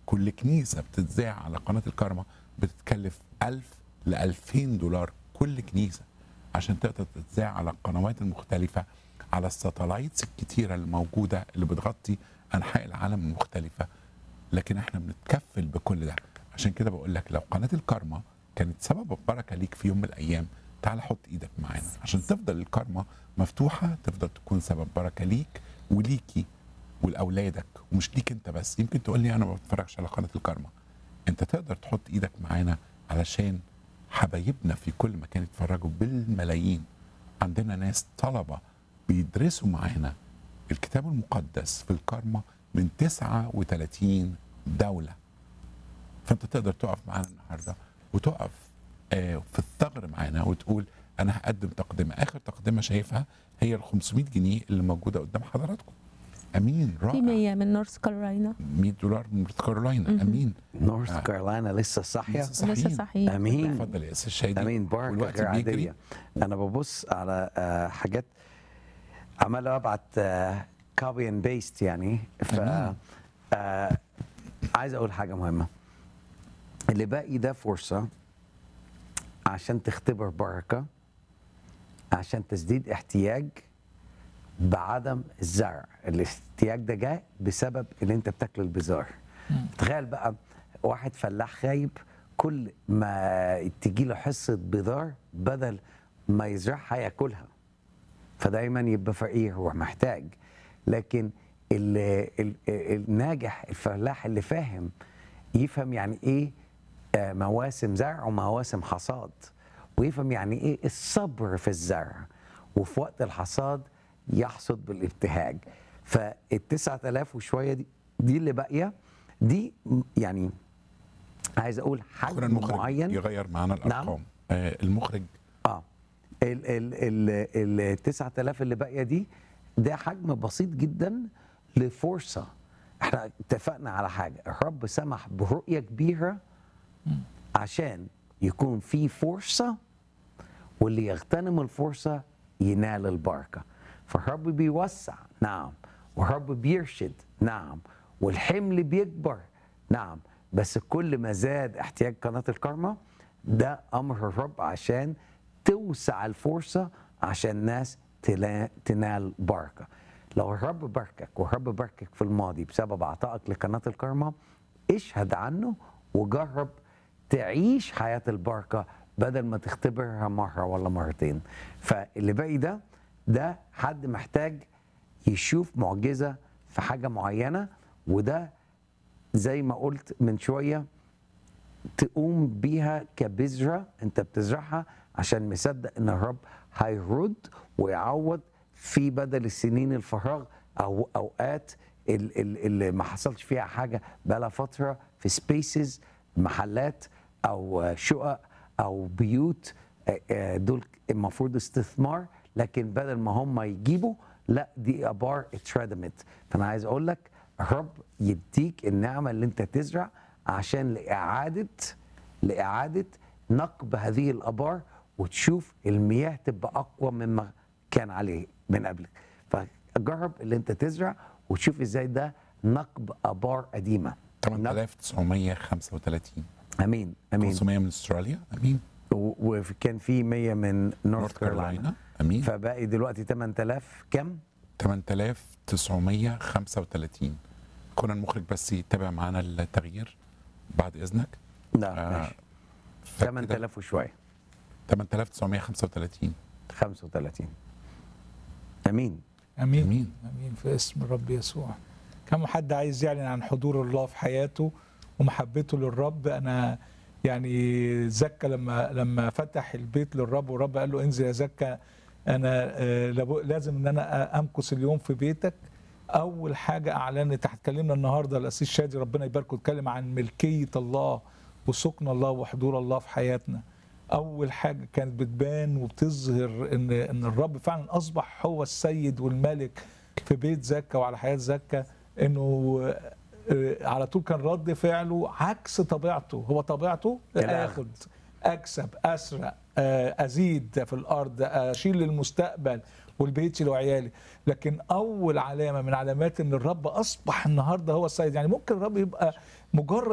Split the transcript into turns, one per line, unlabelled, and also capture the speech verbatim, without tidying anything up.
كل كنيسه بتتذاع على قناه الكارما بتتكلف ألف ل ألفين دولار كل كنيسه عشان تقدر تتذاع على القنوات المختلفه، على الساتلايتس الكتيره الموجوده اللي بتغطي انحاء العالم المختلفه. لكن احنا بنتكفل بكل ده. عشان كده بقول لك لو قناه الكارما كانت سبب بركه ليك في يوم من الايام، تعال حط ايدك معانا عشان تفضل الكارما مفتوحه، تفضل تكون سبب بركه ليك وليكي ولاولادك، ومش ليك انت بس. يمكن تقول لي انا ما بتفرجش على قناه الكارما، انت تقدر تحط ايدك معانا علشان حبايبنا في كل مكان يتفرجوا بالملايين. عندنا ناس طلبه بيدرسوا معانا الكتاب المقدس في الكارما من تسعة وثلاثين دوله. فانت تقدر تقف معانا النهارده وتقف آه في الثغر معانا وتقول انا هقدم تقدمه. اخر تقدمه شايفها هي ال خمسمائة جنيه اللي موجوده قدام حضراتكم. امين. رائع.
في مية من نورث كارولاينا.
مية دولار من نورث كارولاينا. امين.
نورث
آه.
كارولاينا لسه صاحيه.
لسه صحيين.
لسه صحيح.
امين.
اتفضل يا استاذ شادي.
امين. بركه
والوقت
غير
بيجري.
عاديه. انا ببص على آه، حاجات عمال ابعت كوبي اند بيست يعني. ف
أمين.
آه، عايز اقول حاجه مهمه. اللي باقي ده فرصه عشان تختبر بركه، عشان تسديد احتياج بعدم الزرع. الاحتياج ده جاء بسبب ان انت بتاكل البذار. تخيل بقى واحد فلاح خايب، كل ما تجي له حصه بذار بدل ما يزرعها ياكلها، فدايما يبقى فقير ومحتاج. لكن ال ال الناجح الفلاح اللي فاهم يفهم يعني ايه آه، مواسم زرع ومواسم حصاد، ويفهم يعني ايه الصبر في الزرع، وفي وقت الحصاد يحصد بالابتهاج. فالتسعة آلاف وشويه دي دي اللي باقيه دي، يعني عايز اقول
شكرا.
حجم
المخرج
معين.
يغير معانا الارقام. آه المخرج
اه ال ال ال ال تسعة آلاف اللي باقيه دي ده حجم بسيط جدا لفرصه. احنا اتفقنا على حاجه، الرب سمح برؤيه كبيره عشان يكون في فرصه، واللي يغتنم الفرصه ينال البركه. فالرب بيوسع، نعم، والرب بيرشد، نعم، والحمل بيكبر، نعم، بس كل ما زاد احتياج قناه الكارما ده امر الرب عشان توسع الفرصه عشان الناس تلا- تنال بركه. لو الرب باركك والرب باركك في الماضي بسبب عطائك لقناه الكارما، اشهد عنه وجرب تعيش حياه البركه بدل ما تختبرها مره ولا مرتين. فاللي باقي ده ده حد محتاج يشوف معجزه في حاجه معينه، وده زي ما قلت من شويه تقوم بيها كبذره انت بتزرعها عشان مصدق ان الرب هيرد ويعوض في بدل السنين الفراغ او اوقات ال- ال- اللي ما حصلش فيها حاجه بقالها فتره في سبيسز، محلات او شقق او بيوت. آه، آه، دول المفروض استثمار، لكن بدل ما هم يجيبوا، لا، دي ابار اتردمت. فانا عايز اقول لك الرب يديك النعمه اللي انت تزرع عشان لاعاده لاعاده نقب هذه الابار، وتشوف المياه تبقى اقوى مما كان عليه من قبلك. فجرب اللي انت تزرع وتشوف ازاي ده نقب ابار قديمه.
ثمانية آلاف وتسعمائة وخمسة وثلاثين.
امين امين.
خمسمائة من استراليا. امين.
و- وكان في مية من نورث
نورث
كارولاينا.
كارولاينا. امين.
فباقي دلوقتي ثمانية آلاف كم؟
ثمانية آلاف وتسعمائة وخمسة وثلاثين. كنا المخرج بس يتابع معانا التغيير بعد اذنك.
لا
آه،
ماشي.
فكده
ثمانية آلاف وشويه.
ثمانية آلاف وتسعمائة وخمسة وثلاثين.
خمسة وثلاثين. امين.
امين
امين.
امين في اسم الرب يسوع. كم حد عايز يعلن عن حضور الله في حياته ومحبته للرب؟ انا يعني زكا لما لما فتح البيت للرب والرب قال له انزل يا زكا، انا آه، لابو- لازم ان انا امكث اليوم في بيتك. اول حاجه اعلنت، هتكلمنا النهارده الاسيس شادي ربنا يباركه، اتكلم عن ملكيه الله وسكن الله وحضور الله في حياتنا. اول حاجه كانت بتبان وبتظهر ان ان الرب فعلا اصبح هو السيد والملك في بيت زكا وعلى حياه زكا، انه آه، على طول كان رد فعله عكس طبيعته. هو طبيعته
الأخذ.
اخد، اكسب، اسرق، آه، ازيد في الارض، اشيل المستقبل، والبيت وعيالي. لكن اول علامه من علامات ان الرب اصبح النهارده هو السيد. يعني ممكن الرب يبقى مجرد